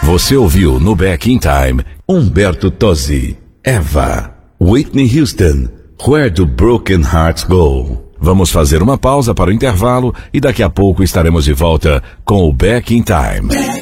Você ouviu no Back in Time Humberto Tozzi, Eva, Whitney Houston, Where Do Broken Hearts Go? Vamos fazer uma pausa para o intervalo e daqui a pouco estaremos de volta com o Back in Time.